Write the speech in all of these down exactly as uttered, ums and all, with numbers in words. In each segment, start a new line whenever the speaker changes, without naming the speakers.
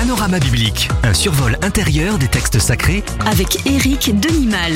Panorama biblique, un survol intérieur des textes sacrés
avec Éric Denimal.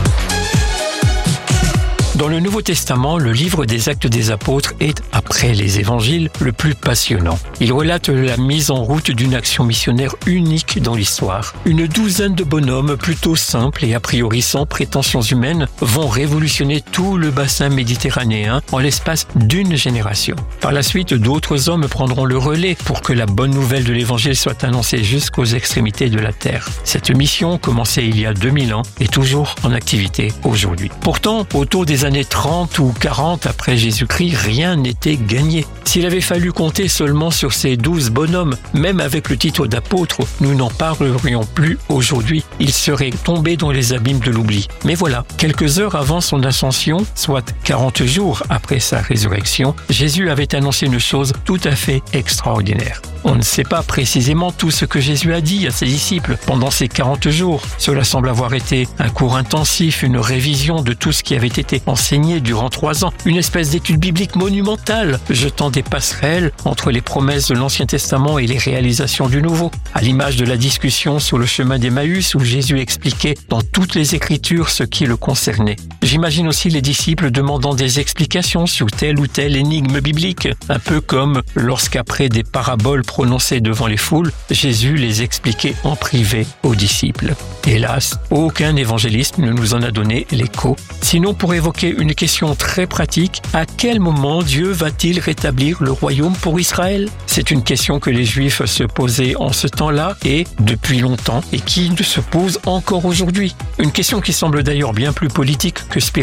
Dans le Nouveau Testament, le livre des Actes des Apôtres est, après les évangiles, le plus passionnant. Il relate la mise en route d'une action missionnaire unique dans l'histoire. Une douzaine de bonhommes plutôt simples et a priori sans prétentions humaines vont révolutionner tout le bassin méditerranéen en l'espace d'une génération. Par la suite, d'autres hommes prendront le relais pour que la bonne nouvelle de l'évangile soit annoncée jusqu'aux extrémités de la terre. Cette mission, commencée il y a deux mille ans, est toujours en activité aujourd'hui. Pourtant, autour des années trente ou quarante après Jésus-Christ, rien n'était gagné. S'il avait fallu compter seulement sur ces douze bonhommes, même avec le titre d'apôtre, nous n'en parlerions plus aujourd'hui. Ils seraient tombés dans les abîmes de l'oubli. Mais voilà, quelques heures avant son ascension, soit quarante jours après sa résurrection, Jésus avait annoncé une chose tout à fait extraordinaire. On ne sait pas précisément tout ce que Jésus a dit à ses disciples pendant ces quarante jours. Cela semble avoir été un cours intensif, une révision de tout ce qui avait été enseigné durant trois ans, une espèce d'étude biblique monumentale, jetant des passerelles entre les promesses de l'Ancien Testament et les réalisations du Nouveau. À l'image de la discussion sur le chemin d'Emmaüs où Jésus expliquait dans toutes les Écritures ce qui le concernait. J'imagine aussi les disciples demandant des explications sur telle ou telle énigme biblique, un peu comme lorsqu'après des paraboles prononcées devant les foules, Jésus les expliquait en privé aux disciples. Hélas, aucun évangéliste ne nous en a donné l'écho. Sinon, pour évoquer une question très pratique, à quel moment Dieu va-t-il rétablir le royaume pour Israël ? C'est une question que les Juifs se posaient en ce temps-là et depuis longtemps et qui se pose encore aujourd'hui. Une question qui semble d'ailleurs bien plus politique que spirituelle.